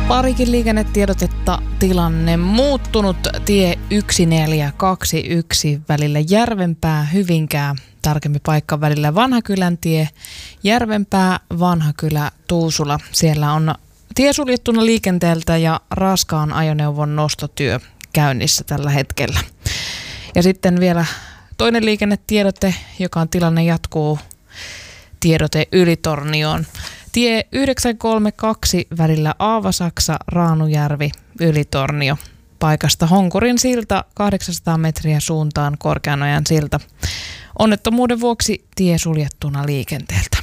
Parikin liikennetiedotetta. Tilanne muuttunut. Tie 1421 välillä Järvenpää-Hyvinkää. Tarkempi paikka välillä Vanhakylän tie, Järvenpää, Vanhakylä, Tuusula. Siellä on tie suljettuna liikenteeltä ja raskaan ajoneuvon nostotyö käynnissä tällä hetkellä. Ja sitten vielä toinen liikennetiedote, joka on tilanne jatkuu. Tiedote Ylitornioon. Tie 932 välillä Aavasaksa, Raanujärvi, Ylitornio. Paikasta Honkurin silta 800 metriä suuntaan Korkeanojan silta. Onnettomuuden vuoksi tie suljettuna liikenteeltä.